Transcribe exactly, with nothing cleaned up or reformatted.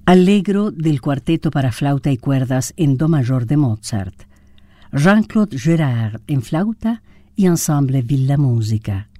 Allegro del cuarteto para flauta y cuerdas en do mayor de Mozart. Jean-Claude Gérard en flauta y ensemble Villa Musica.